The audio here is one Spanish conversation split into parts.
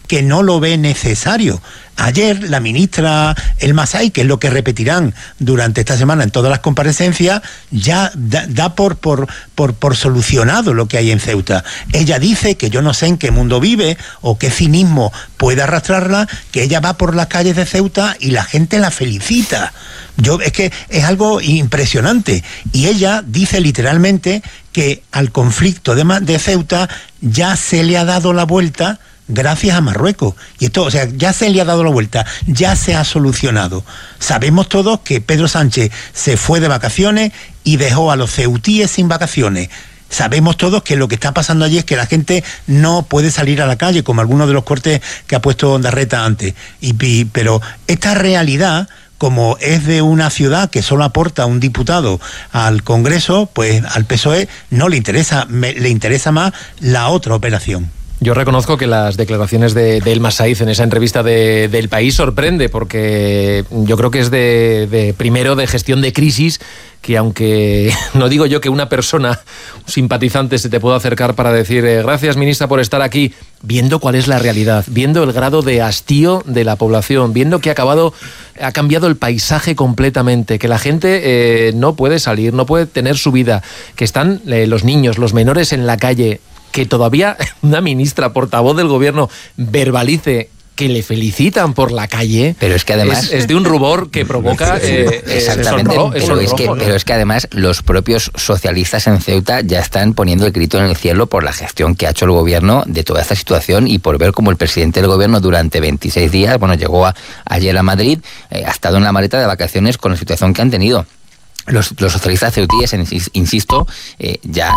que no lo ve necesario. Ayer la ministra El Masai, que es lo que repetirán durante esta semana en todas las comparecencias, ya da por solucionado lo que hay en Ceuta. Ella dice que yo no sé en qué mundo vive o qué cinismo puede arrastrarla, que ella va por las calles de Ceuta y la gente la felicita. Es que es algo impresionante. Y ella dice literalmente que al conflicto de Ceuta ya se le ha dado la vuelta gracias a Marruecos. Y esto, o sea, ya se le ha dado la vuelta, ya se ha solucionado. Sabemos todos que Pedro Sánchez se fue de vacaciones y dejó a los ceutíes sin vacaciones. Sabemos todos que lo que está pasando allí es que la gente no puede salir a la calle, como algunos de los cortes que ha puesto Ondarreta antes. Pero esta realidad, como es de una ciudad que solo aporta un diputado al Congreso, pues al PSOE no le interesa, le interesa más la otra operación. Yo reconozco que las declaraciones de El Masaiz en esa entrevista del País sorprende, porque yo creo que es primero de gestión de crisis, que aunque no digo yo que una persona, un simpatizante, se te pueda acercar para decir gracias, ministra, por estar aquí, viendo cuál es la realidad, viendo el grado de hastío de la población, viendo que ha cambiado el paisaje completamente, que la gente no puede salir, no puede tener su vida, que están los niños, los menores en la calle, que todavía una ministra portavoz del gobierno verbalice que le felicitan por la calle. Pero es que además es de un rubor que provoca exactamente, pero es que además los propios socialistas en Ceuta ya están poniendo el grito en el cielo por la gestión que ha hecho el gobierno de toda esta situación y por ver cómo el presidente del gobierno durante 26 días, llegó ayer a Madrid, ha estado en la maleta de vacaciones con la situación que han tenido. Los socialistas ceutíes, insisto, ya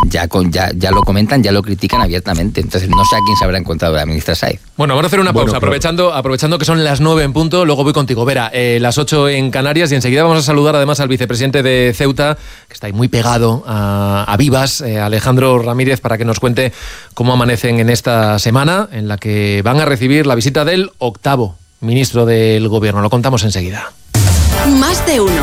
lo comentan, ya lo critican abiertamente. Entonces no sé a quién se habrá encontrado la ministra Sáez. Bueno, vamos a hacer una pausa, aprovechando que son las 9 en punto, luego voy contigo. Vera, las 8 en Canarias, y enseguida vamos a saludar además al vicepresidente de Ceuta, que está ahí muy pegado a Vivas, Alejandro Ramírez, para que nos cuente cómo amanecen en esta semana, en la que van a recibir la visita del 8º ministro del gobierno. Lo contamos enseguida. Más de uno.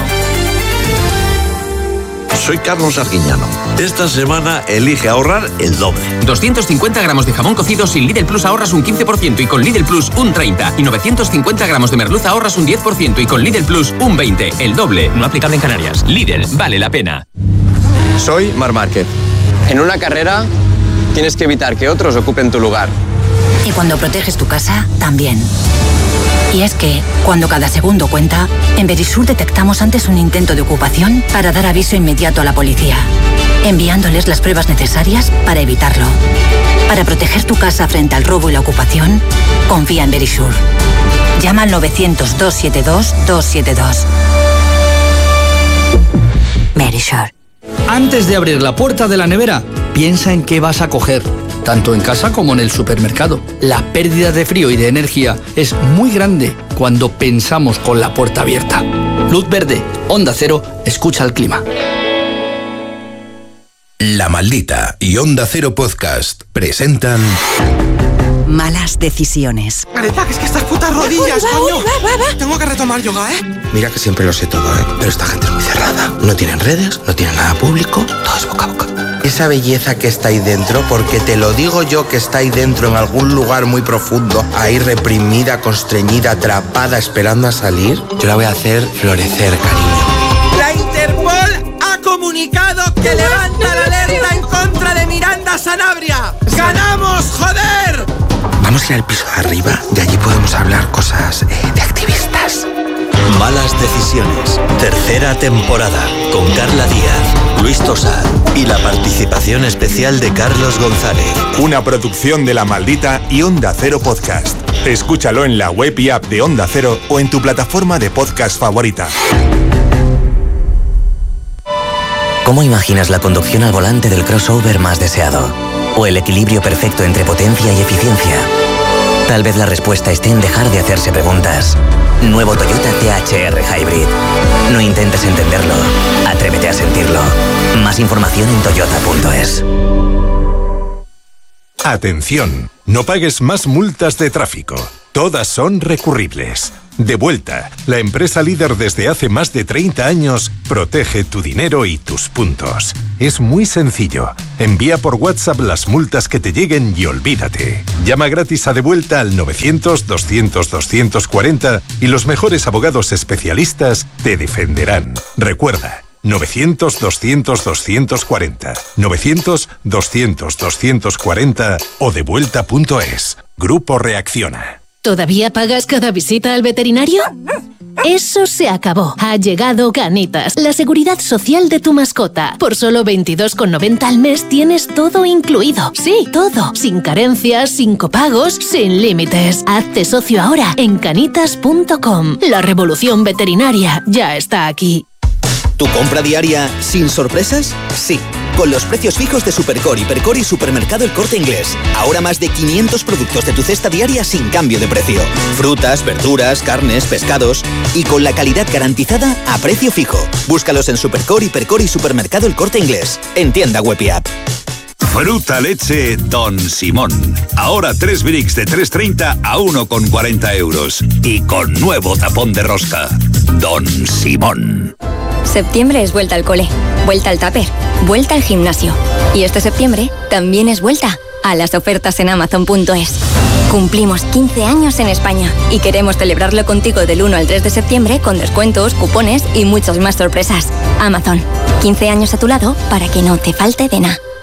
Soy Carlos Arguiñano. Esta semana elige ahorrar el doble. 250 gramos de jamón cocido sin Lidl Plus ahorras un 15% y con Lidl Plus un 30%. Y 950 gramos de merluza ahorras un 10% y con Lidl Plus un 20%. El doble. No aplicable en Canarias. Lidl, vale la pena. Soy Marc Márquez. En una carrera tienes que evitar que otros ocupen tu lugar. Y cuando proteges tu casa, también. Y es que, cuando cada segundo cuenta, en Verisur detectamos antes un intento de ocupación para dar aviso inmediato a la policía, enviándoles las pruebas necesarias para evitarlo. Para proteger tu casa frente al robo y la ocupación, confía en Verisur. Llama al 900-272-272. Verisur. Antes de abrir la puerta de la nevera, piensa en qué vas a coger, tanto en casa como en el supermercado. La pérdida de frío y de energía es muy grande cuando pensamos con la puerta abierta. Luz verde, Onda Cero, escucha el clima. La Maldita y Onda Cero Podcast presentan... Malas decisiones. Greta, que es que estas putas rodillas, coño. Tengo que retomar yoga, ¿eh? Mira que siempre lo sé todo, ¿eh? Pero esta gente es muy cerrada. No tienen redes, no tienen nada público, todo es boca a boca. Esa belleza que está ahí dentro, porque te lo digo yo que está ahí dentro en algún lugar muy profundo, ahí reprimida, constreñida, atrapada, esperando a salir, yo la voy a hacer florecer, cariño. La Interpol ha comunicado que levanta la alerta en contra de Miranda Sanabria. ¡Ganamos, joder! Vamos a ir al piso de arriba y allí podemos hablar cosas de activistas. Malas decisiones. Tercera temporada. Con Carla Díaz, Luis Tosar y la participación especial de Carlos González. Una producción de La Maldita y Onda Cero Podcast. Escúchalo en la web y app de Onda Cero o en tu plataforma de podcast favorita. ¿Cómo imaginas la conducción al volante del crossover más deseado? ¿O el equilibrio perfecto entre potencia y eficiencia? Tal vez la respuesta esté en dejar de hacerse preguntas. Nuevo Toyota CHR Hybrid. No intentes entenderlo, atrévete a sentirlo. Más información en toyota.es. Atención, no pagues más multas de tráfico. Todas son recurribles. Devuelta, la empresa líder desde hace más de 30 años, protege tu dinero y tus puntos. Es muy sencillo. Envía por WhatsApp las multas que te lleguen y olvídate. Llama gratis a Devuelta al 900-200-240 y los mejores abogados especialistas te defenderán. Recuerda, 900-200-240, 900-200-240 o devuelta.es. Grupo Reacciona. ¿Todavía pagas cada visita al veterinario? Eso se acabó. Ha llegado Canitas, la seguridad social de tu mascota. Por solo 22,90 al mes tienes todo incluido. Sí, todo. Sin carencias, sin copagos, sin límites. Hazte socio ahora en canitas.com. La revolución veterinaria ya está aquí. ¿Tu compra diaria sin sorpresas? Sí, con los precios fijos de Supercore, Hipercore y Supermercado El Corte Inglés. Ahora más de 500 productos de tu cesta diaria sin cambio de precio. Frutas, verduras, carnes, pescados y con la calidad garantizada a precio fijo. Búscalos en Supercore, Hipercore y Supermercado El Corte Inglés. En tienda web y app. Fruta leche Don Simón. Ahora 3 bricks de 3,30 a 1,40 euros. Y con nuevo tapón de rosca. Don Simón. Septiembre es vuelta al cole, vuelta al tupper, vuelta al gimnasio. Y este septiembre también es vuelta a las ofertas en Amazon.es. Cumplimos 15 años en España y queremos celebrarlo contigo del 1 al 3 de septiembre con descuentos, cupones y muchas más sorpresas. Amazon, 15 años a tu lado para que no te falte de nada.